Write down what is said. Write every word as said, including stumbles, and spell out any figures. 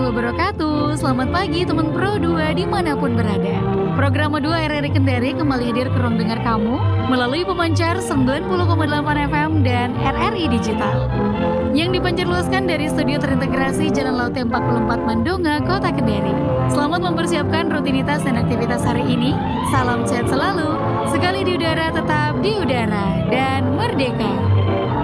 wabarakatuh. Selamat pagi teman Pro dua dimanapun berada. Program dua R R I Kendari kembali hadir ke ruang dengar kamu melalui pemancar sembilan puluh koma delapan F M dan R R I Digital yang dipancarluaskan dari studio terintegrasi Jalan Laut empat puluh empat Mandonga, Kota Kendari. Selamat mempersiapkan rutinitas dan aktivitas hari ini. Salam sehat selalu. Sekali di udara tetap di udara dan merdeka.